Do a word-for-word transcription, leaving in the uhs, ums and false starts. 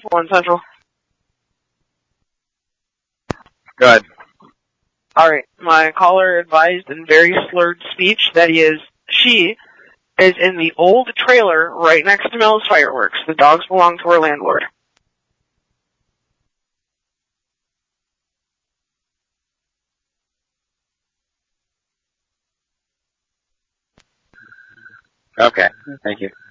One Central. Go ahead. Alright, my caller advised in very slurred speech that he is, she is in the old trailer right next to Mel's Fireworks. The dogs belong to her landlord. Okay, thank you.